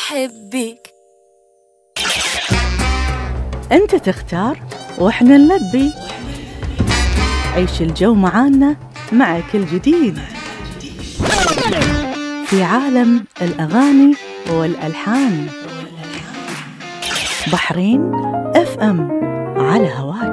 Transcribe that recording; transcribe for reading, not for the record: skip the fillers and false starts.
أحبك. أنت تختار وإحنا نلبي. عيش الجو معانا مع كل جديد في عالم الأغاني والألحان. بحرين FM على هواك.